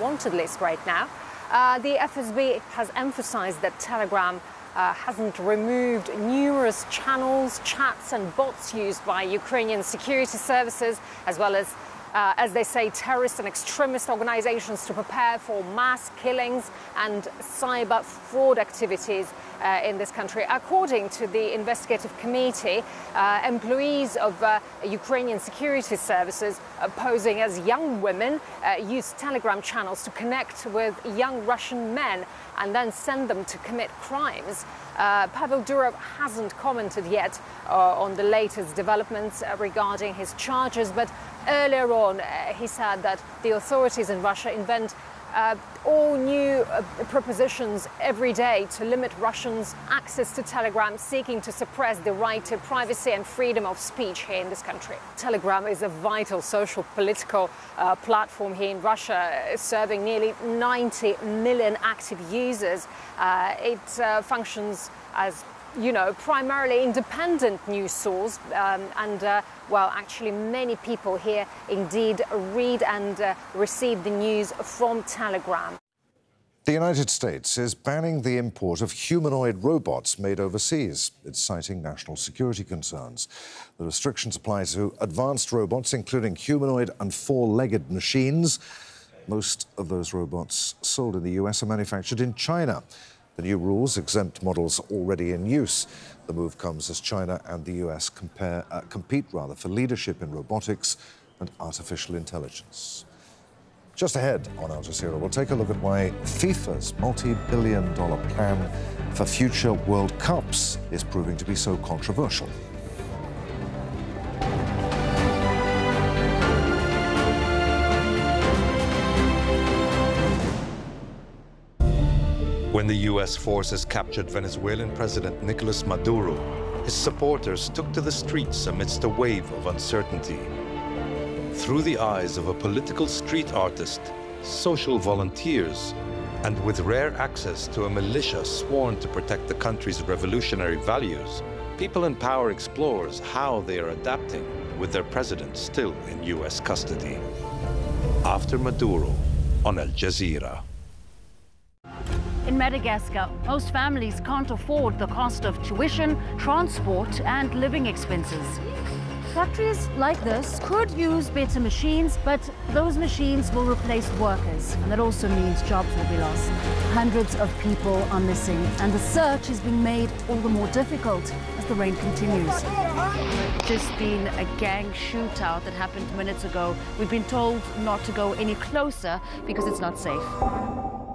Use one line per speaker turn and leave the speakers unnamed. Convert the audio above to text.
wanted list right now. The FSB has emphasized that Telegram hasn't removed numerous channels, chats and bots used by Ukrainian security services, as well as they say, terrorist and extremist organizations to prepare for mass killings and cyber fraud activities in this country. According to the investigative committee, employees of Ukrainian security services posing as young women use Telegram channels to connect with young Russian men and then send them to commit crimes. Pavel Durov hasn't commented yet on the latest developments regarding his charges, but earlier on he said that the authorities in Russia invent all new propositions every day to limit Russians' access to Telegram, seeking to suppress the right to privacy and freedom of speech here in this country. Telegram is a vital social political platform here in Russia, serving nearly 90 million active users. It functions as, you know, primarily independent news source, well, actually many people here indeed read and receive the news from Telegram.
The United States is banning the import of humanoid robots made overseas. It's citing national security concerns. The restrictions apply to advanced robots, including humanoid and four-legged machines. Most of those robots sold in the US are manufactured in China. The new rules exempt models already in use. The move comes as China and the US compete for leadership in robotics and artificial intelligence. Just ahead on Al Jazeera, we'll take a look at why FIFA's multi-billion-dollar plan for future World Cups is proving to be so controversial.
When the U.S. forces captured Venezuelan President Nicolas Maduro, his supporters took to the streets amidst a wave of uncertainty. Through the eyes of a political street artist, social volunteers, and with rare access to a militia sworn to protect the country's revolutionary values, People in Power explores how they are adapting with their president still in U.S. custody. After Maduro on Al Jazeera.
In Madagascar, most families can't afford the cost of tuition, transport, and living expenses. Factories like this could use better machines, but those machines will replace workers, and that also means jobs will be lost. Hundreds of people are missing, and the search is being made all the more difficult as the rain continues. Just been a gang shootout that happened minutes ago. We've been told not to go any closer because it's not safe.